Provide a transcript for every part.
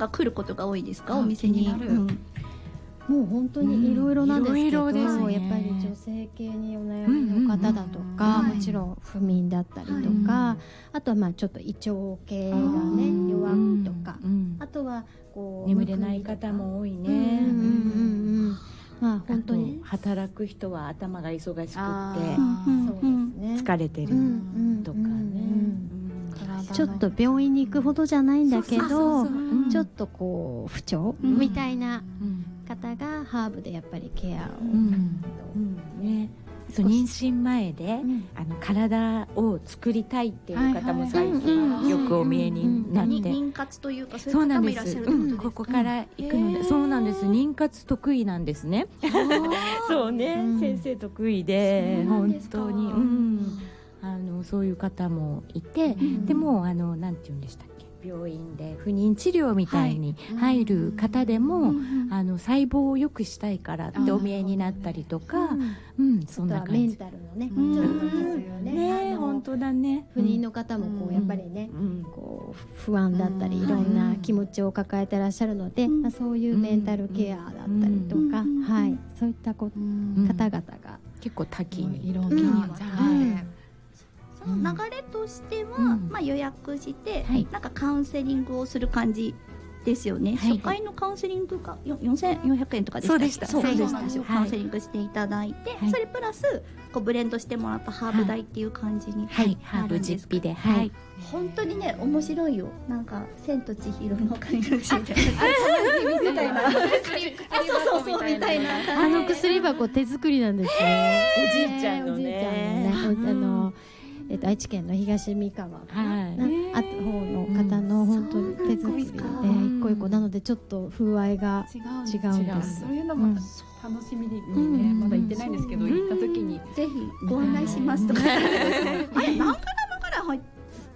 が来ることが多いですか、 あお店に。 気になるもう本当にいろいろなんですけど、 いろいろですねやっぱり女性系にお悩みの方だとか、もちろん不眠だったりとか、あとはまあちょっと胃腸系がね弱いとか、あとはこう眠れない方も多いね。 まあ本当に働く人は頭が忙しくってそうですね、 疲れてるとかね、 ちょっと病院に行くほどじゃないんだけど、ちょっとこう不調みたいな方がハーブでやっぱりケアを、 ね、そう妊娠前で、体を作りたいっていう方も最近よくお見えになって、 妊活というかそういう方もいらっしゃるってことですか。 ここから行くので、そうなんです。妊活得意なんですね。そうね、先生得意で本当に、そういう方もいて、でもなんて言うんでしたっけ、病院で不妊治療みたいに入る方でも、細胞を良くしたいからってお見えになったりとか、そんな感じ。 メンタルのね、ちょっとですよね。 本当だね。 不妊の方もこうやっぱりね、こう不安だったりいろんな気持ちを抱えてらっしゃるので、そういうメンタルケアだったりとか、そういった方々が結構多岐にいろんな、 その流れとしては、予約して、なんかカウンセリングをする感じですよね。初回のカウンセリングが4400円とかでした。 そうでした。 そうなんですよ。カウンセリングしていただいて、それプラスこうブレンドしてもらったハーブ代っていう感じにハーブ実費で、 本当にね面白いよ。なんか千と千尋の神隠しみたいなそうみたいな。 薬箱手作りなんですね。 おじいちゃんのね。 愛知県の東三河の方の方の本当に手作りで一個一個なのでちょっと風合いが違うんです。 そういうのも楽しみにね、まだ行ってないんですけど、行った時にぜひご案内しますとか。あれ何グラムぐらい入って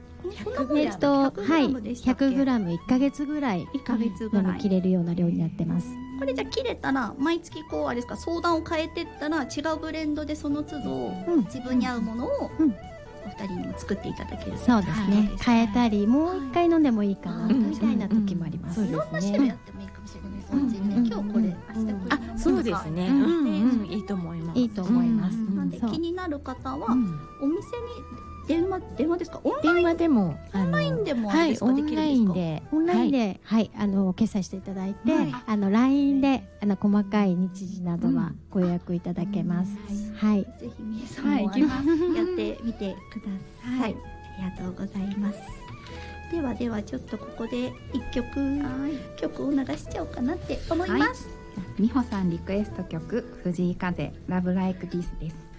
100グラム1ヶ月ぐらい飲み切れるような量になってます。 これじゃ切れたら毎月こうあれですか、相談を変えてったら違うブレンドでその都度自分に合うものをお二人にも作っていただける。 そうですね。変えたりもう一回飲んでもいいかなみたいな時もあります。 いろんな種類やってもいいかもしれないですね。今日これ明日これ。 そうですね。いいと思います。 いいと思います。 なんで気になる方はお店に電話ですか？ 電話でもオンラインでもあれですか？できるんですか？ オンラインで決済していただいて、LINE で細かい日時などはご予約いただけます。ぜひ皆さんもやってみてください。ありがとうございます。ではちょっとここで一曲を流しちゃおうかなって思います。 美穂さんリクエスト曲、藤井風ラブライクディスです。